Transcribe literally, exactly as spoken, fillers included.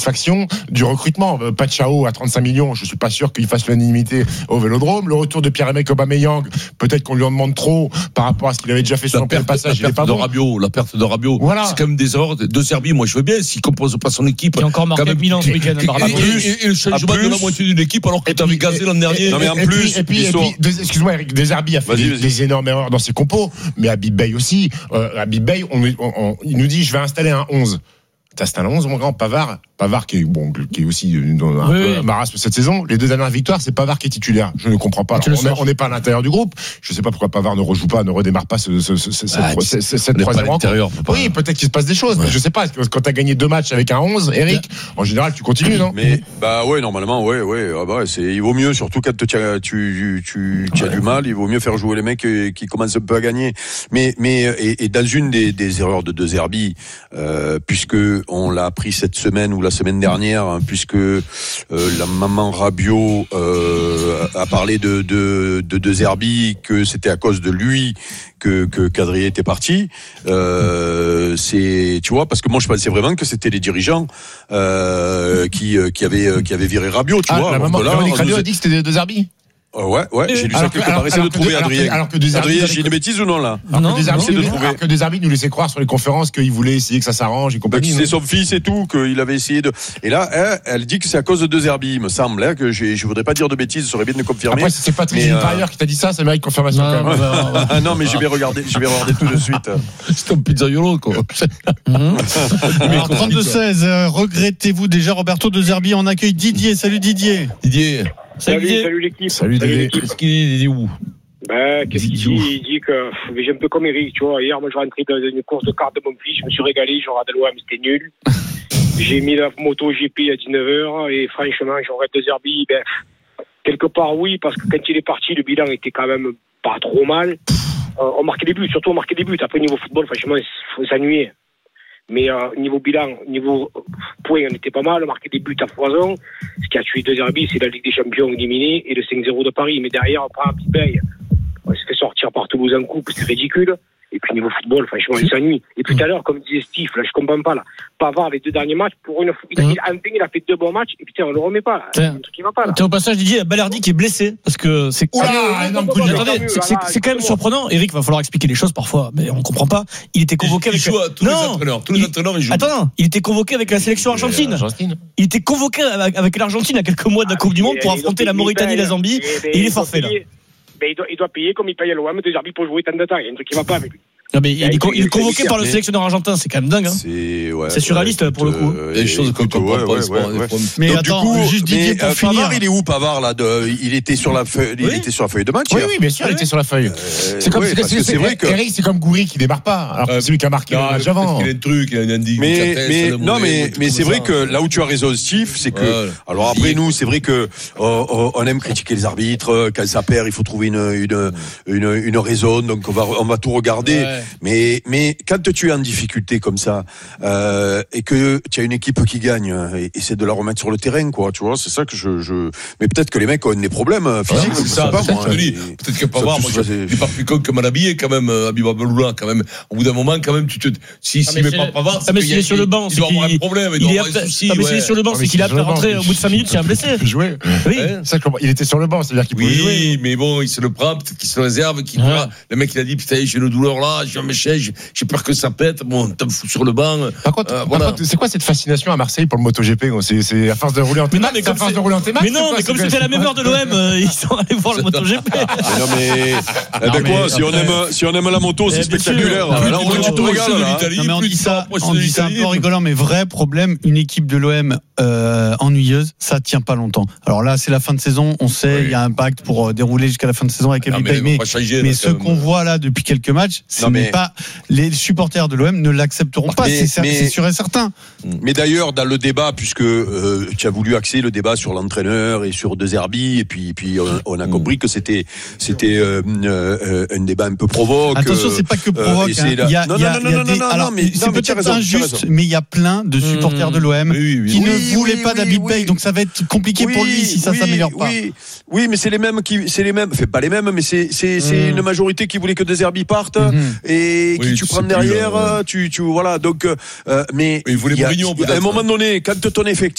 satisfaction du recrutement. Pachao à trente-cinq millions, je suis pas sûr qu'il fasse l'unanimité au Vélodrome. Le retour de Pierre-Emerick Aubameyang, peut-être qu'on lui en demande trop par rapport à ce qu'il avait déjà fait sur le passage. La perte de Rabiot, la perte de Rabiot, voilà. C'est quand même des erreurs de Serbie. Moi, je veux bien s'il compose pas son équipe. Il a encore marqué Milan ce week-end. Et, et, et le changement de la moitié d'une équipe alors que tu avais gazé l'an dernier. Non mais en et plus, puis, et puis, et puis, puis excuse-moi Eric, De Zerbi a fait vas-y, des, vas-y. des énormes erreurs dans ses compos, mais Habib Beye aussi. Euh, Habib Beye, on, on, on, il nous dit je vais installer un onze. T'as un onze, mon grand. Pavard, Pavard qui est bon, qui est aussi dans un oui, peu marasme cette saison. Les deux dernières victoires, c'est Pavard qui est titulaire. Je ne comprends pas. Alors, on n'est pas à l'intérieur du groupe. Je ne sais pas pourquoi Pavard ne rejoue pas, ne redémarre pas ce, ce, ce, cette, ah, cette, cette, cette troisième rencontre. Oui, peut-être qu'il se passe des choses. Ouais. Mais je sais pas. Quand t'as gagné deux matchs avec un onze, Eric, en général, tu continues, non? Mais bah ouais, normalement, ouais, ouais. Ah bah, c'est, il vaut mieux, surtout quand tu, tu, tu, tu, tu ouais. as du mal, il vaut mieux faire jouer les mecs qui commencent un peu à gagner. Mais, mais et, et dans une des, des erreurs de De Zerbi, euh, puisque on l'a appris cette semaine ou la semaine dernière, hein, puisque euh, la maman Rabiot euh, a parlé de de de, de Zerbi, que c'était à cause de lui que que qu'Adrien était parti. Euh, c'est, tu vois, parce que moi je pensais vraiment que c'était les dirigeants euh, qui qui avaient qui avaient viré Rabiot, tu ah, vois. La maman Rabiot a dit que c'était de Zerbi. Euh, ouais, ouais, j'ai lu ça quelque part. Essayez de trouver Adrien. Alors que De Zerbi, Adrien, j'ai une bêtise ou non là? Alors que De Zerbi nous laissait croire sur les conférences qu'il voulait essayer que ça s'arrange et compagnie. C'est son fils et tout, qu'il avait essayé de. Et là, elle, elle dit que c'est à cause de De Zerbi, il me semble, hein, que je voudrais pas dire de bêtises, ça serait bien de me confirmer. Après, si c'est Patrick Gilles-Parieur euh... qui t'a dit ça, ça mérite confirmation non, quand même. Non, non, ah non, mais je vais regarder, je vais regarder tout de suite. C'est un pizzaiolo, quoi. Alors, trente-deux seize, euh, regrettez-vous déjà Roberto De Zerbi? On accueille Didier. Salut Didier. Didier. Salut, salut, salut l'équipe. Salut, salut l'équipe. Qu'est-ce qu'il dit, il dit où? Ben, qu'est-ce qu'il dit? Il dit que j'ai un peu comme Eric, tu vois. Hier, moi, je rentrais dans une course de cartes de mon fils, je me suis régalé, j'aurais de l'O M, c'était nul. J'ai mis la moto G P à dix-neuf heures et franchement, j'aurais De Zerbi, ben, quelque part, oui, parce que quand il est parti, le bilan était quand même pas trop mal. Euh, on marquait des buts, surtout on marquait des buts. Après, niveau football, franchement, il faut s'ennuyer. Mais euh, niveau bilan, niveau points, on était pas mal, on marquait des buts à foison. Ce qui a tué De Zerbi, c'est la Ligue des Champions éliminée et le cinq zéro de Paris. Mais derrière, on prend un petit paye. On s'est fait sortir par Toulouse en coupe, c'est ridicule. Et puis niveau football, franchement, il s'ennuie. Et puis tout à l'heure, comme disait Steve, là, je comprends pas là. Pavard, les deux derniers matchs, pour une fois, il a, il a, il a fait deux bons matchs, et putain, on le remet pas là. C'est un truc qui va pas là. T'es au passage, Didier, Balerdi qui est blessé, parce que c'est. Oula, un énorme coup de Attendez, c'est, c'est, c'est quand même surprenant. Eric, va falloir expliquer les choses parfois, mais on comprend pas. Il était convoqué il, avec. Il joue à tous non, les entraîneurs, tous les entraîneurs, ils jouent. Attends, il était convoqué avec la sélection argentine. Il était convoqué avec l'Argentine à quelques mois de la Coupe du Monde pour affronter la Mauritanie et la Zambie, et il est forfait là. Mais il doit, il doit payer comme il paye à l'O M De Zerbi pour jouer tant de temps. Il y a un truc qui va pas avec lui. Non mais il est, il est convoqué par le sélectionneur argentin, c'est quand même dingue. Hein. C'est, ouais, c'est surréaliste ouais, pour le coup. Il y a des choses qu'on comprend pas. Mais donc, attends, du coup, juste Didier pour euh, finir. Pavard, il est où Pavard là de, Il était sur la feuille, il oui. était sur la feuille de match. Oui, oui, bien sûr, il était sur la feuille. Euh, c'est comme ouais, c'est, c'est, c'est vrai que Eric, c'est comme Goury qui démarre pas. Alors que c'est lui qui a marqué le match avant. Il a un truc, il a un indice. Mais mais non, mais mais c'est vrai que là où tu as raison, Steve, c'est que alors après nous, c'est vrai que on aime critiquer les arbitres quand ça perd, il faut trouver une une une une raison. Donc on va on va tout regarder. Mais mais Mais quand tu es en difficulté comme ça euh, et que tu as une équipe qui gagne, et, essaie de la remettre sur le terrain, quoi. Tu vois, c'est ça que je. je... Mais peut-être que les mecs ont des problèmes physiques. Ah, c'est ça. Pas, moi, peut-être, peut-être que Pavard, moi, il est pas plus con que mal habillé quand même. Habib Abdeloula, quand même. Au bout d'un moment, quand même, tu te. Si s'il met pas Pavard, mais s'il est sur le banc, il doit avoir un problème. Il doit avoir un souci. Mais s'il est sur le banc, c'est qu'il a pu rentrer au bout de cinq minutes, c'est un blessé. Jouer. Oui. Il était sur le banc, c'est-à-dire qu'il pouvait jouer. Oui, mais bon, il se le prend, peut-être qu'il se réserve, qu'il le mec il a dit putain, j'ai une douleur là, j'ai un méchant, j'ai peur que ça pète. Bon, t'as me fous sur le banc. Par contre, euh, voilà. Par contre, c'est quoi cette fascination à Marseille pour le MotoGP? C'est, c'est à force de rouler en T-Max. Mais, mais, comme, de rouler en T-Max, mais non, mais comme c'était la même heure de l'O M, euh, ils sont allés voir le MotoGP. Non mais, eh ben quoi, si on aime, si on aime la moto, c'est spectaculaire. Là, on tu te régales. Non mais on dit ça, on dit ça un peu rigolant, mais vrai problème, une équipe de l'O M ennuyeuse, ça tient pas longtemps. Alors là, c'est la fin de saison, on sait, il y a un pacte pour dérouler jusqu'à la fin de saison avec Habib Beye, mais mais ce qu'on voit là depuis quelques matchs, ce n'est pas les supporters de l'O M ne l'accepteront pas, mais, c'est, mais, c'est sûr et certain. Mais d'ailleurs, dans le débat, puisque euh, tu as voulu axer le débat sur l'entraîneur et sur De Zerbi, et puis, puis on, on a compris que c'était, c'était euh, euh, un débat un peu provoque. Attention, c'est pas que provoque. Euh, hein. la... Il y a, non, il y a, non, non, non, non, non, alors, non, mais c'est non, peut-être raison, injuste, mais il y a plein de supporters mmh. de l'O M oui, oui, oui. qui oui, ne voulaient oui, pas oui, d'Habib Beye, oui. donc ça va être compliqué oui, pour lui si ça oui, s'améliore pas. Oui, oui, mais c'est les mêmes qui, c'est les mêmes, fait pas les mêmes, mais c'est, c'est, c'est mmh. une majorité qui voulait que De Zerbi parte mmh. et qui tu prends derrière, tu, tu, voilà, donc, euh, mais il voulait à un moment donné, quand ton effectif